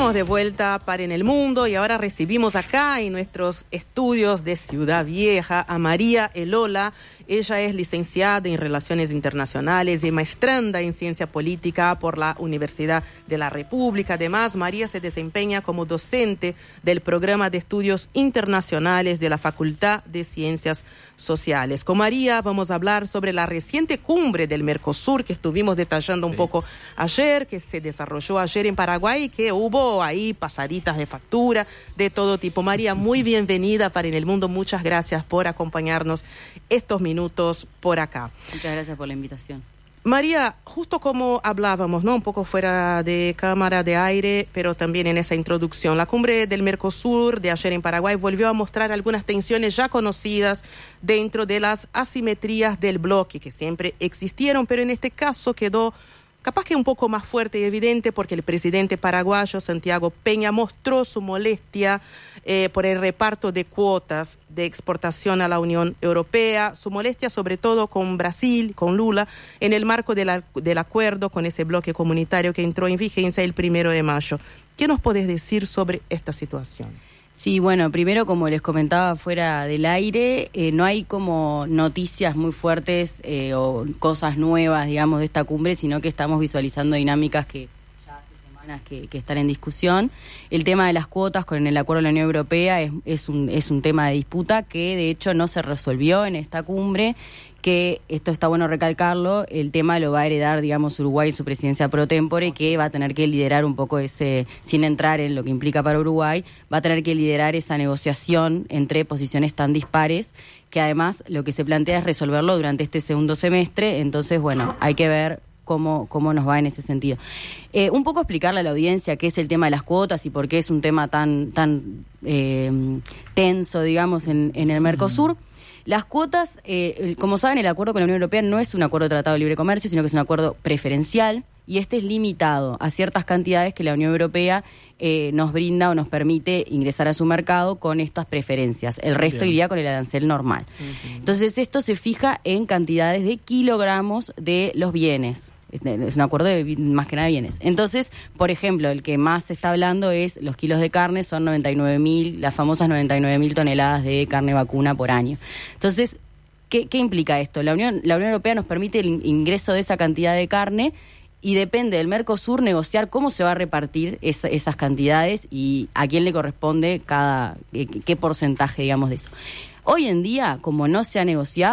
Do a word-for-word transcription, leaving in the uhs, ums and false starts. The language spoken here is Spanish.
Estamos de vuelta para En el Mundo y ahora recibimos acá en nuestros estudios de Ciudad Vieja a María Elola. Ella es licenciada en Relaciones Internacionales y maestranda en Ciencia Política por la Universidad de la República. Además, María se desempeña como docente del Programa de Estudios Internacionales de la Facultad de Ciencias Sociales. Con María vamos a hablar sobre la reciente cumbre del Mercosur que estuvimos detallando un sí. poco ayer, que se desarrolló ayer en Paraguay y que hubo ahí pasaditas de factura de todo tipo. María, muy bienvenida para En el Mundo. Muchas gracias por acompañarnos estos minutos por acá. Muchas gracias por la invitación. María, justo como hablábamos, ¿no? Un poco fuera de cámara de aire, pero también en esa introducción, la cumbre del Mercosur de ayer en Paraguay volvió a mostrar algunas tensiones ya conocidas dentro de las asimetrías del bloque que siempre existieron, pero en este caso quedó capaz que un poco más fuerte y evidente porque el presidente paraguayo Santiago Peña mostró su molestia eh, por el reparto de cuotas de exportación a la Unión Europea, su molestia sobre todo con Brasil, con Lula, en el marco de la, del acuerdo con ese bloque comunitario que entró en vigencia el primero de mayo. ¿Qué nos podés decir sobre esta situación? Sí, bueno, primero, como les comentaba fuera del aire, eh, no hay como noticias muy fuertes eh, o cosas nuevas, digamos, de esta cumbre, sino que estamos visualizando dinámicas que ya hace semanas que, que están en discusión. El tema de las cuotas con el acuerdo de la Unión Europea es, es, un, es un tema de disputa que, de hecho, no se resolvió en esta cumbre, que esto está bueno recalcarlo, el tema lo va a heredar, digamos, Uruguay en su presidencia pro tempore, que va a tener que liderar un poco ese, sin entrar en lo que implica para Uruguay, va a tener que liderar esa negociación entre posiciones tan dispares, que además lo que se plantea es resolverlo durante este segundo semestre, entonces, bueno, hay que ver cómo, cómo nos va en ese sentido. Eh, un poco explicarle a la audiencia qué es el tema de las cuotas y por qué es un tema tan, tan eh, tenso, digamos, en, en el Mercosur. Las cuotas, eh, como saben, el acuerdo con la Unión Europea no es un acuerdo de tratado de libre comercio, sino que es un acuerdo preferencial y este es limitado a ciertas cantidades que la Unión Europea eh, nos brinda o nos permite ingresar a su mercado con estas preferencias. El resto Bien. iría con el arancel normal. Uh-huh. Entonces esto se fija en cantidades de kilogramos de los bienes. Es un acuerdo de más que nada bienes. Entonces, por ejemplo, el que más se está hablando es los kilos de carne, son noventa y nueve mil, las famosas noventa y nueve mil toneladas de carne vacuna por año. Entonces, ¿qué, qué implica esto? La Unión, la Unión Europea nos permite el ingreso de esa cantidad de carne y depende del Mercosur negociar cómo se va a repartir esa, esas cantidades y a quién le corresponde cada qué, qué porcentaje, digamos, de eso. Hoy en día, como no se ha negociado,